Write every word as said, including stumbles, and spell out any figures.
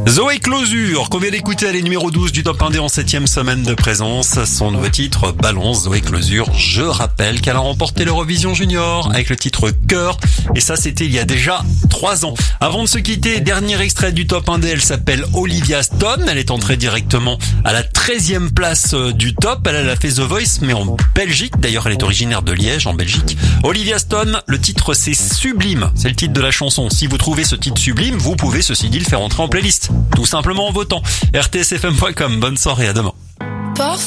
Zoé Closure, qu'on vient d'écouter, elle est numéro douze du top un D en septième semaine de présence. Son nouveau titre, Balance. Zoé Closure, je rappelle qu'elle a remporté l'Eurovision Junior avec le titre Cœur. Et ça, c'était il y a déjà trois ans. Avant de se quitter, dernier extrait du top un D, elle s'appelle Olivia Stone. Elle est entrée directement à la treizième place du top. Elle, elle a fait The Voice, mais en Belgique. D'ailleurs, elle est originaire de Liège, en Belgique. Olivia Stone, le titre, c'est Sublime. C'est le titre de la chanson. Si vous trouvez ce titre sublime, vous pouvez, ceci dit, le faire entrer en playlist. Tout simplement en votant. R T S F M point com. Bonne soirée, à demain.